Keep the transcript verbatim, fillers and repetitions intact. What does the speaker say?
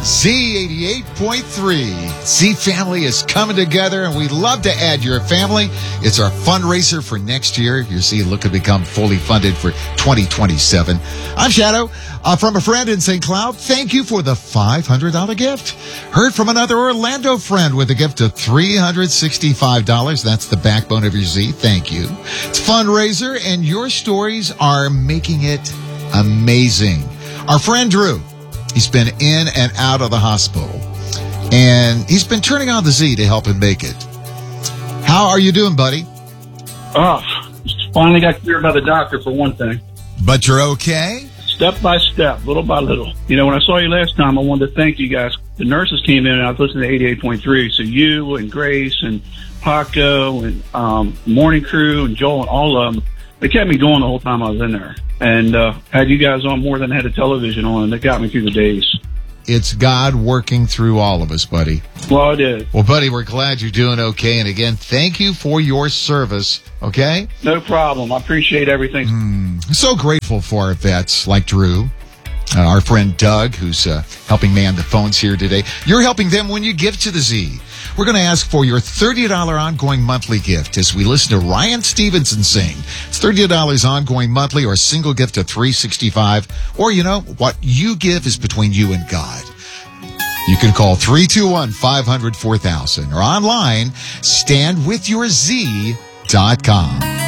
Z eighty-eight point three. Z Family is coming together, and we'd love to add your family. It's our fundraiser for next year. Your Z look to become fully funded for twenty twenty-seven. I'm Shadow. Uh, from a friend in Saint Cloud, thank you for the five hundred dollars gift. Heard from another Orlando friend with a gift of three hundred sixty-five dollars. That's the backbone of your Z. Thank you. It's a fundraiser, and your stories are making it amazing. Our friend Drew, he's been in and out of the hospital, and he's been turning on the Z to help him make it. How are you doing, buddy? Oh, finally got cleared by the doctor for one thing. But you're okay? Step by step, little by little. You know, when I saw you last time, I wanted to thank you guys. The nurses came in, and I was listening to eighty-eight point three. So you and Grace and Paco and um, Morning Crew and Joel and all of them, they kept me going the whole time I was in there. And uh, had you guys on more than I had a television on, and they got me through the days. It's God working through all of us, buddy. Well, it is. Well, buddy, we're glad you're doing okay. And again, thank you for your service, okay? No problem. I appreciate everything. Mm, so grateful for our vets like Drew, uh, our friend Doug, who's uh, helping man the phones here today. You're helping them when you give to the Z. We're going to ask for your thirty dollars ongoing monthly gift as we listen to Ryan Stevenson sing. It's thirty dollars ongoing monthly or a single gift of three hundred sixty-five dollars. Or, you know, what you give is between you and God. You can call three two one, five hundred, four thousand or online, stand with your Z dot com.